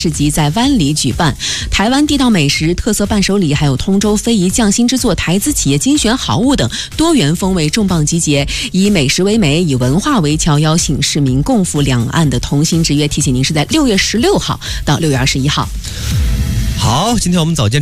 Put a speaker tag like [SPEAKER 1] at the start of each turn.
[SPEAKER 1] 市集在湾里举办，台湾地道美食、特色伴手礼，还有通州非遗匠心之作、台资企业精选好物等多元风味重磅集结，以美食为媒，以文化为桥，邀请市民共赴两岸的同心之约。提醒您是在6月16号到6月21号。
[SPEAKER 2] 好，今天我们早间